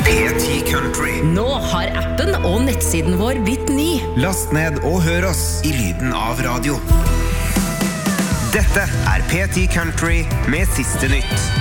P10 Country. Nå har appen og nettsiden vår blitt ny. Last ned og hør oss i lyden av radio. Dette er P10 Country med siste nytt.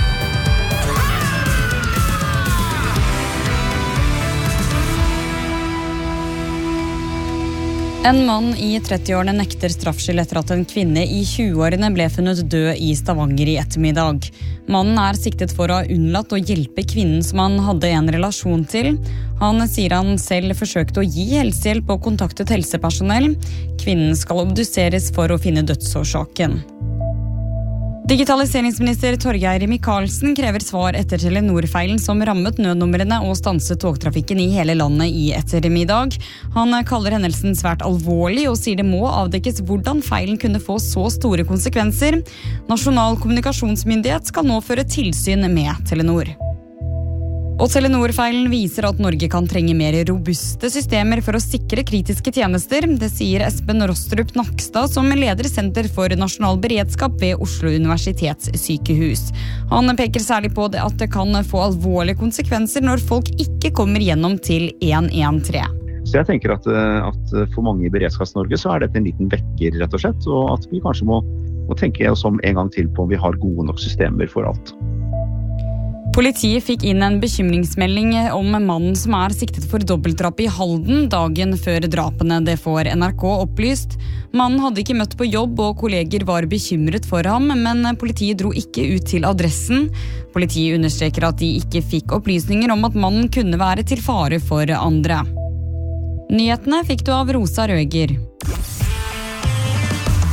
En mann i 30-årene nekter straffskyld etter at en kvinne i 20-årene ble funnet død i Stavanger i ettermiddag. Mannen er siktet for å ha unnlatt å hjelpe kvinnen som han hadde en relasjon til. Han sier han selv forsøkte å gi helsehjelp og kontaktet helsepersonell. Kvinnen skal obduseres for å finne dødsårsaken. Digitaliseringsminister Torgeir Micaelsen krever svar etter Telenor-feilen som rammet nødnumrene og stanset togtrafikken i hele landet i ettermiddag. Han kaller hendelsen svært alvorlig og sier det må avdekkes hvordan feilen kunne få så store konsekvenser. Nasjonal kommunikasjonsmyndighet skal nå føre tilsyn med Telenor. Og Telenor-feilen viser at Norge kan trenge mer robuste systemer for å sikre kritiske tjenester. Det sier Espen Rostrup Nakstad, som leder Senter for nasjonal beredskap ved Oslo universitetssykehus. Han peker særlig på at det kan få alvorlige konsekvenser når folk ikke kommer gjennom til 113. Så jeg tenker at for mange i Beredskaps-Norge så er dette en liten vekker, rett og slett, og at vi kanskje må tenke oss om en gang til på om vi har gode nok systemer for alt. Politiet fikk inn en bekymringsmelding om mannen som er siktet for dobbeltdrap i Halden dagen før drapene. Det får NRK opplyst. Mannen hadde ikke møtt på jobb, og kolleger var bekymret for ham, men politiet dro ikke ut til adressen. Politiet understreker at de ikke fikk opplysninger om at mannen kunne være til fare for andre. Nyhetene fikk du av Rosa Røger.